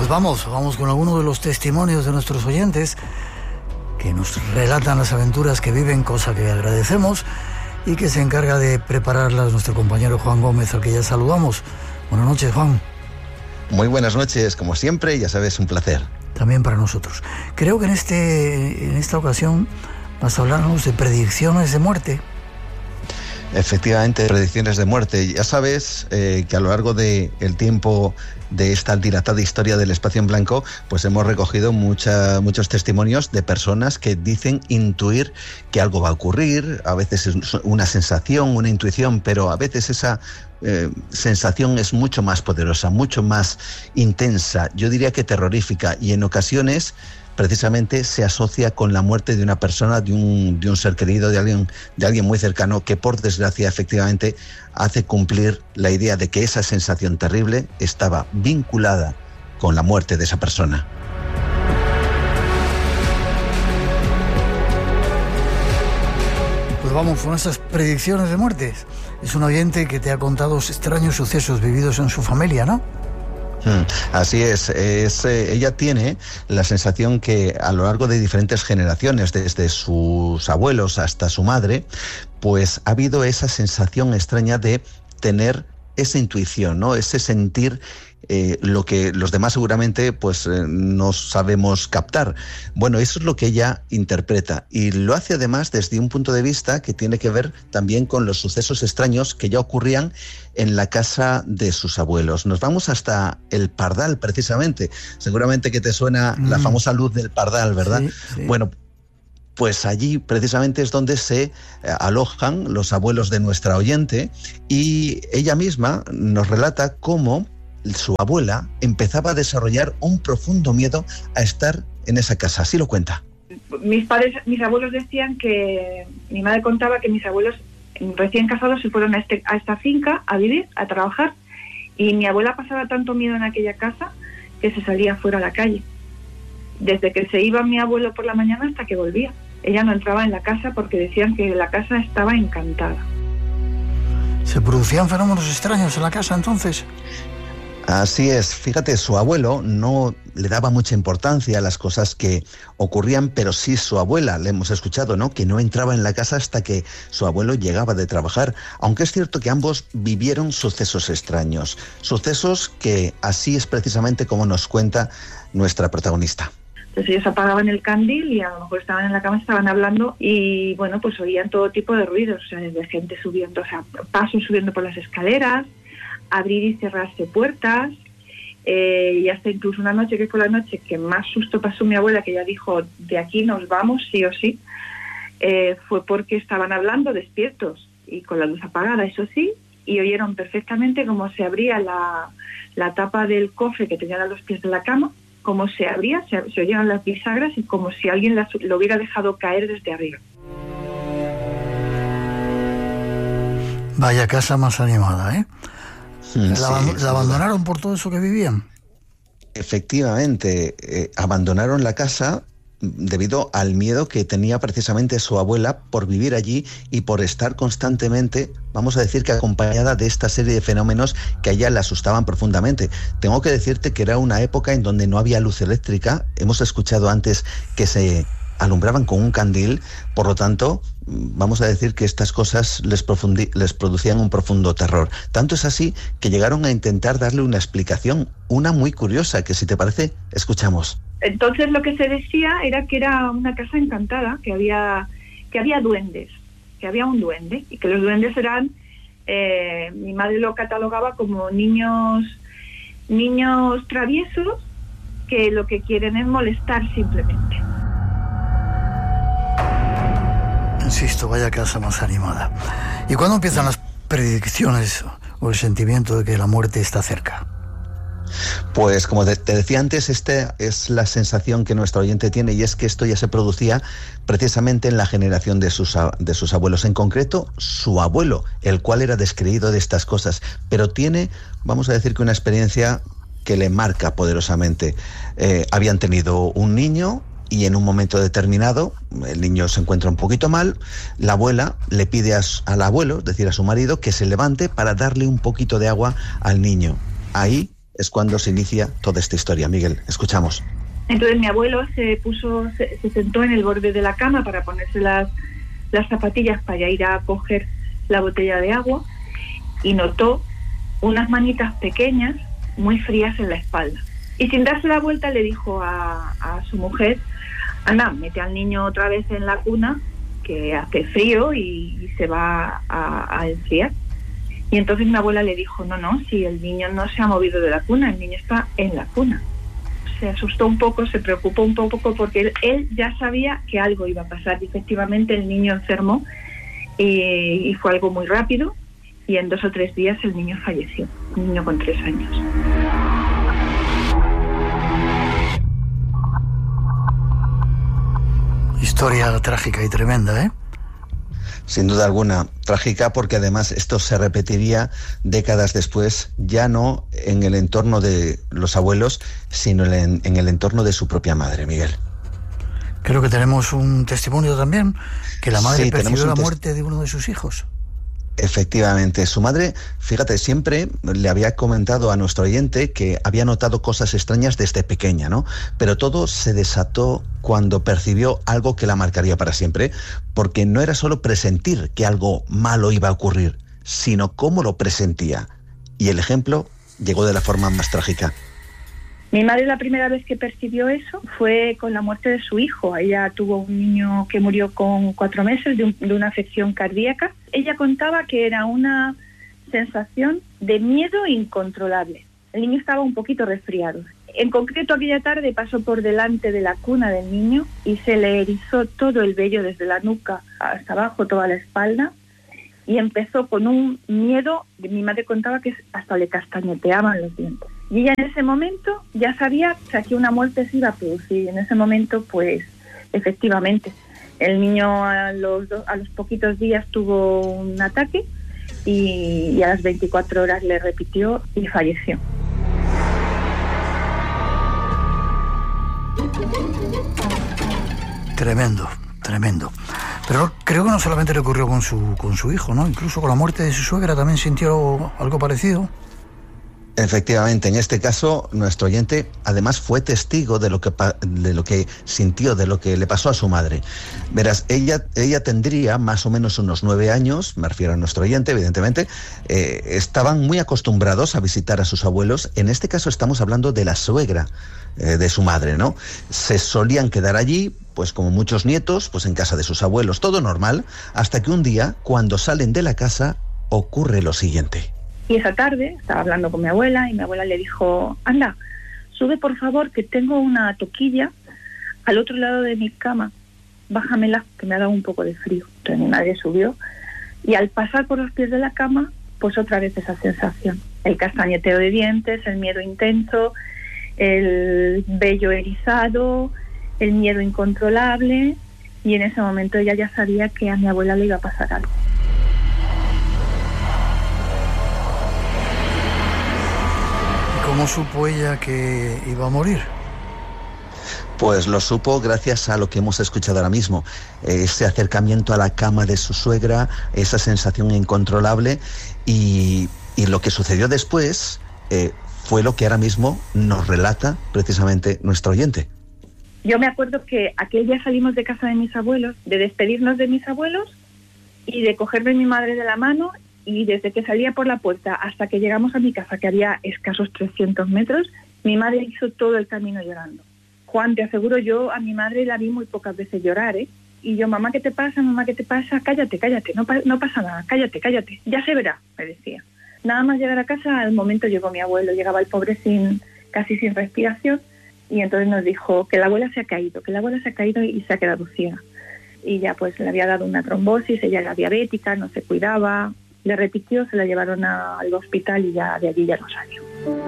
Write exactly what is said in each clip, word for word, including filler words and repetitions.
Pues vamos, vamos con algunos de los testimonios de nuestros oyentes que nos relatan las aventuras que viven, cosa que agradecemos, y que se encarga de prepararlas nuestro compañero Juan Gómez, al que ya saludamos. Buenas noches, Juan. Muy buenas noches, como siempre, ya sabes, un placer. También para nosotros. Creo que en, este, en esta ocasión vas a hablarnos de predicciones de muerte. Efectivamente, predicciones de muerte. Ya sabes eh, que a lo largo del tiempo de esta dilatada historia del espacio en blanco, pues hemos recogido mucha, muchos testimonios de personas que dicen intuir que algo va a ocurrir. A veces es una sensación, una intuición, pero a veces esa eh, sensación es mucho más poderosa, mucho más intensa, yo diría que terrorífica, y en ocasiones precisamente se asocia con la muerte de una persona, de un, de un ser querido, de alguien, de alguien muy cercano, que por desgracia efectivamente hace cumplir la idea de que esa sensación terrible estaba vinculada con la muerte de esa persona. Pues vamos con esas predicciones de muertes. Es un oyente que te ha contado extraños sucesos vividos en su familia, ¿no? Así es, es eh, ella tiene la sensación que a lo largo de diferentes generaciones, desde sus abuelos hasta su madre, pues ha habido esa sensación extraña de tener esa intuición, ¿no? Ese sentir eh, lo que los demás seguramente pues eh, no sabemos captar. Bueno, eso es lo que ella interpreta, y lo hace además desde un punto de vista que tiene que ver también con los sucesos extraños que ya ocurrían en la casa de sus abuelos. Nos vamos hasta el Pardal, precisamente. Seguramente que te suena mm. la famosa luz del Pardal, ¿verdad? Sí, sí. Bueno, pues allí precisamente es donde se eh, alojan los abuelos de nuestra oyente, y ella misma nos relata cómo su abuela empezaba a desarrollar un profundo miedo a estar en esa casa. Así lo cuenta. Mis padres, mis abuelos decían que, mi madre contaba que mis abuelos recién casados se fueron a, este, a esta finca a vivir, a trabajar, y mi abuela pasaba tanto miedo en aquella casa que se salía fuera a la calle. Desde que se iba mi abuelo por la mañana hasta que volvía. Ella no entraba en la casa porque decían que la casa estaba encantada. ¿Se producían fenómenos extraños en la casa entonces? Así es, fíjate, su abuelo no le daba mucha importancia a las cosas que ocurrían, pero sí su abuela, le hemos escuchado, ¿no?, que no entraba en la casa hasta que su abuelo llegaba de trabajar, aunque es cierto que ambos vivieron sucesos extraños, sucesos que así es precisamente como nos cuenta nuestra protagonista. Entonces ellos apagaban el candil y a lo mejor estaban en la cama, estaban hablando, y bueno, pues oían todo tipo de ruidos, o sea, desde gente subiendo, o sea, pasos subiendo por las escaleras, abrir y cerrarse puertas, eh, y hasta incluso una noche, que fue la noche que más susto pasó mi abuela, que ella dijo, de aquí nos vamos sí o sí, eh, fue porque estaban hablando despiertos y con la luz apagada, eso sí, y oyeron perfectamente cómo se abría la, la tapa del cofre que tenían a los pies de la cama, cómo se abría, se, se oyeron las bisagras y como si alguien las, lo hubiera dejado caer desde arriba. Vaya casa más animada, ¿eh? Sí, ¿La, sí, ¿La abandonaron por todo eso que vivían? Efectivamente, eh, abandonaron la casa debido al miedo que tenía precisamente su abuela por vivir allí y por estar constantemente, vamos a decir que acompañada de esta serie de fenómenos que a ella le asustaban profundamente. Tengo que decirte que era una época en donde no había luz eléctrica. Hemos escuchado antes que se alumbraban con un candil, por lo tanto, vamos a decir que estas cosas les, profundi- les producían un profundo terror. Tanto es así que llegaron a intentar darle una explicación, una muy curiosa, que si te parece, escuchamos. Entonces lo que se decía era que era una casa encantada, que había, que había duendes, que había un duende, y que los duendes eran, eh, mi madre lo catalogaba como niños, niños traviesos que lo que quieren es molestar simplemente. Insisto, vaya casa más animada. ¿Y cuándo empiezan las predicciones o el sentimiento de que la muerte está cerca? Pues como te, te decía antes, esta es la sensación que nuestro oyente tiene, y es que esto ya se producía precisamente en la generación de sus, de sus abuelos, en concreto su abuelo, el cual era descreído de estas cosas, pero tiene, vamos a decir que una experiencia que le marca poderosamente. Eh, habían tenido un niño, y en un momento determinado el niño se encuentra un poquito mal, la abuela le pide a, al abuelo, es decir, a su marido, que se levante para darle un poquito de agua al niño. Ahí es cuando se inicia toda esta historia. Miguel, escuchamos. Entonces mi abuelo se puso, se, se sentó en el borde de la cama para ponerse las, las zapatillas para ir a coger la botella de agua y notó unas manitas pequeñas muy frías en la espalda. Y sin darse la vuelta le dijo a, a su mujer: anda, mete al niño otra vez en la cuna, que hace frío y, y se va a, a enfriar. Y entonces mi abuela le dijo: no, no, si el niño no se ha movido de la cuna, el niño está en la cuna. Se asustó un poco, se preocupó un poco porque él, él ya sabía que algo iba a pasar. Y efectivamente el niño enfermó y, y fue algo muy rápido, y en dos o tres días el niño falleció, un niño con tres años. Historia trágica y tremenda, ¿eh? Sin duda alguna, trágica, porque además esto se repetiría décadas después, ya no en el entorno de los abuelos, sino en, en el entorno de su propia madre, Miguel. Creo que tenemos un testimonio también, que la madre sí, percibió la tes- muerte de uno de sus hijos. Efectivamente, su madre, fíjate, siempre le había comentado a nuestro oyente que había notado cosas extrañas desde pequeña, ¿no? Pero todo se desató cuando percibió algo que la marcaría para siempre, porque no era solo presentir que algo malo iba a ocurrir, sino cómo lo presentía. Y el ejemplo llegó de la forma más trágica. Mi madre la primera vez que percibió eso fue con la muerte de su hijo. Ella tuvo un niño que murió con cuatro meses de, un, de una afección cardíaca. Ella contaba que era una sensación de miedo incontrolable. El niño estaba un poquito resfriado. En concreto, aquella tarde pasó por delante de la cuna del niño y se le erizó todo el vello desde la nuca hasta abajo, toda la espalda, y empezó con un miedo. Mi madre contaba que hasta le castañeteaban los dientes. Y ella en ese momento ya sabía que aquí una muerte se iba a producir. Y en ese momento, pues, efectivamente, el niño a los, do, a los poquitos días tuvo un ataque y, y a las veinticuatro horas le repitió y falleció. Tremendo, tremendo. Pero creo que no solamente le ocurrió con su, con su hijo, ¿no? Incluso con la muerte de su suegra también sintió algo parecido. Efectivamente, en este caso, nuestro oyente además fue testigo de lo que de lo que sintió, de lo que le pasó a su madre. Verás, ella, ella tendría más o menos unos nueve años, me refiero a nuestro oyente, evidentemente, eh, estaban muy acostumbrados a visitar a sus abuelos. En este caso estamos hablando de la suegra eh, de su madre, ¿no? Se solían quedar allí, pues como muchos nietos, pues en casa de sus abuelos, todo normal, hasta que un día, cuando salen de la casa, ocurre lo siguiente. Y esa tarde estaba hablando con mi abuela y mi abuela le dijo: anda, sube por favor, que tengo una toquilla al otro lado de mi cama, bájamela, que me ha dado un poco de frío. Entonces mi madre subió y al pasar por los pies de la cama, pues otra vez esa sensación, el castañeteo de dientes, el miedo intenso, el vello erizado, el miedo incontrolable, y en ese momento ella ya sabía que a mi abuela le iba a pasar algo. ¿Cómo supo ella que iba a morir? Pues lo supo gracias a lo que hemos escuchado ahora mismo, ese acercamiento a la cama de su suegra, esa sensación incontrolable, y, y lo que sucedió después eh, fue lo que ahora mismo nos relata precisamente nuestro oyente. Yo me acuerdo que aquel día salimos de casa de mis abuelos, de despedirnos de mis abuelos y de cogerme mi madre de la mano. Y desde que salía por la puerta hasta que llegamos a mi casa, que había escasos trescientos metros, mi madre hizo todo el camino llorando. Juan, te aseguro, yo a mi madre la vi muy pocas veces llorar, ¿eh? Y yo: mamá, ¿qué te pasa? Mamá, ¿qué te pasa? Cállate, cállate, no, pa- no pasa nada, cállate, cállate. Ya se verá, me decía. Nada más llegar a casa, al momento llegó mi abuelo, llegaba el pobre sin casi sin respiración, y entonces nos dijo que la abuela se ha caído, que la abuela se ha caído y se ha quedado ciega. Y ya pues le había dado una trombosis, ella era diabética, no se cuidaba. Le repitió, se la llevaron a, al hospital y ya de allí ya no salió.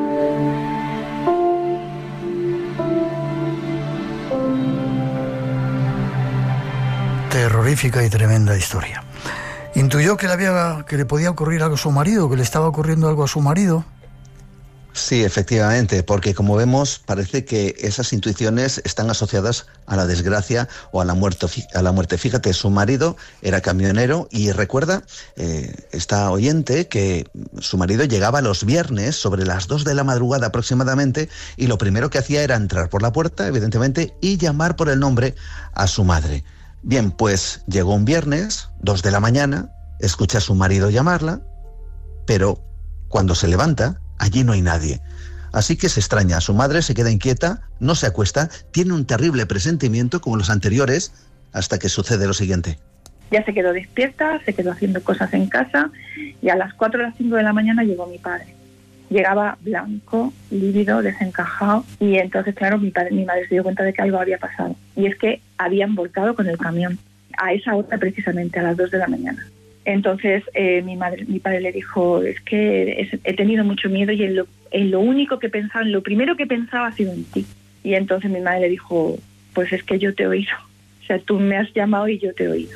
Terrorífica y tremenda historia. ¿Intuyó que le, había, que le podía ocurrir algo a su marido, que le estaba ocurriendo algo a su marido? Sí, efectivamente, porque como vemos parece que esas intuiciones están asociadas a la desgracia o a la muerte. A la muerte. Fíjate, su marido era camionero y recuerda eh, esta oyente que su marido llegaba los viernes sobre las dos de la madrugada aproximadamente y lo primero que hacía era entrar por la puerta, evidentemente, y llamar por el nombre a su madre. Bien, pues llegó un viernes, dos de la mañana, escucha a su marido llamarla, pero cuando se levanta, allí no hay nadie. Así que se extraña, su madre se queda inquieta, no se acuesta, tiene un terrible presentimiento como los anteriores, hasta que sucede lo siguiente. Ya se quedó despierta, se quedó haciendo cosas en casa y a las cuatro o las cinco de la mañana llegó mi padre. Llegaba blanco, lívido, desencajado y entonces, claro, mi, padre, mi madre se dio cuenta de que algo había pasado. Y es que habían volcado con el camión, a esa hora precisamente, a las dos de la mañana. Entonces eh, mi madre, mi padre le dijo, es que es, he tenido mucho miedo y en lo, en lo único que pensaba, en lo primero que pensaba ha sido en ti. Y entonces mi madre le dijo, pues es que yo te he oído. O sea, tú me has llamado y yo te he oído.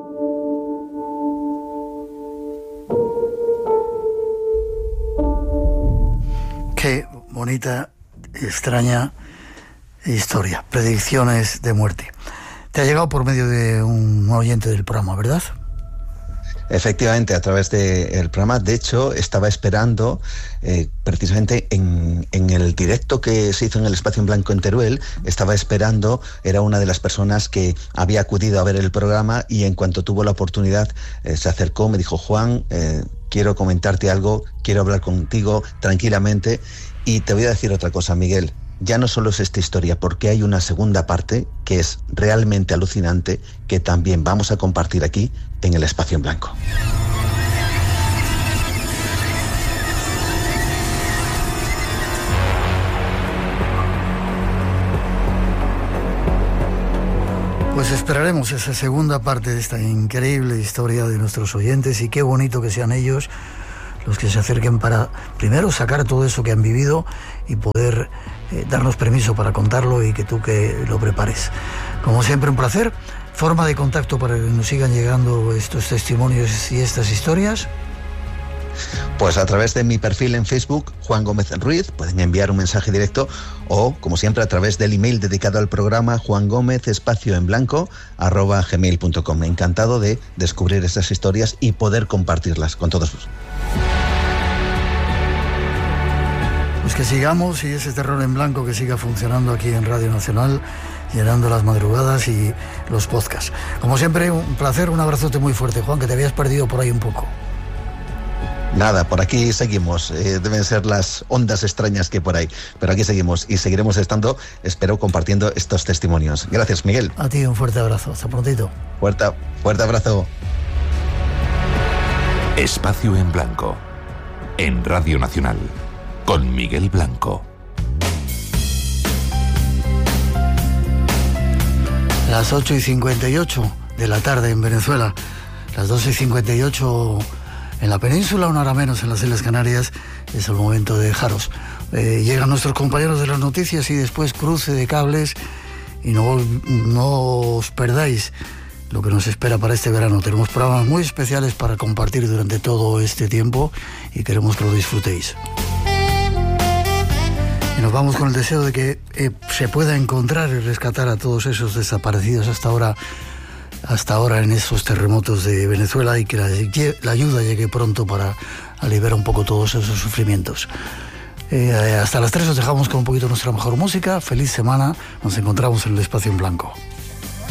Qué bonita, extraña historia. Predicciones de muerte. Te ha llegado por medio de un oyente del programa, ¿verdad? Efectivamente, a través del programa. De hecho, estaba esperando eh, precisamente en, en el directo que se hizo en el Espacio en Blanco en Teruel, estaba esperando, era una de las personas que había acudido a ver el programa y en cuanto tuvo la oportunidad eh, se acercó, me dijo, Juan, eh, quiero comentarte algo, quiero hablar contigo tranquilamente. Y te voy a decir otra cosa, Miguel. Ya no solo es esta historia, porque hay una segunda parte que es realmente alucinante, que también vamos a compartir aquí en el Espacio en Blanco. Pues esperaremos esa segunda parte de esta increíble historia de nuestros oyentes y qué bonito que sean ellos los que se acerquen para primero sacar todo eso que han vivido y poder eh, darnos permiso para contarlo y que tú que lo prepares. Como siempre, un placer. Forma de contacto para que nos sigan llegando estos testimonios y estas historias. Pues a través de mi perfil en Facebook, Juan Gómez Ruiz, pueden enviar un mensaje directo o, como siempre, a través del email dedicado al programa, Juan Gómez, espacio en blanco, arroba gmail punto com. Encantado de descubrir estas historias y poder compartirlas con todos vosotros. Pues que sigamos y ese terror en blanco que siga funcionando aquí en Radio Nacional, llenando las madrugadas y los podcasts. Como siempre, un placer, un abrazote muy fuerte, Juan, que te habías perdido por ahí un poco. Nada, por aquí seguimos. Eh, deben ser las ondas extrañas que por ahí. Pero aquí seguimos y seguiremos estando, espero, compartiendo estos testimonios. Gracias, Miguel. A ti un fuerte abrazo. Hasta prontito. Fuerte, fuerte abrazo. Espacio en Blanco, en Radio Nacional, con Miguel Blanco. Las ocho y cincuenta y ocho de la tarde en Venezuela, las doce y cincuenta y ocho en la península, una hora menos en las Islas Canarias, es el momento de dejaros. Eh, llegan nuestros compañeros de las noticias y después cruce de cables y no, no os perdáis lo que nos espera para este verano. Tenemos programas muy especiales para compartir durante todo este tiempo y queremos que lo disfrutéis. Y nos vamos con el deseo de que eh, se pueda encontrar y rescatar a todos esos desaparecidos hasta ahora, hasta ahora en esos terremotos de Venezuela y que la, la ayuda llegue pronto para aliviar un poco todos esos sufrimientos. Eh, hasta las tres os dejamos con un poquito nuestra mejor música. Feliz semana. Nos encontramos en el Espacio en Blanco.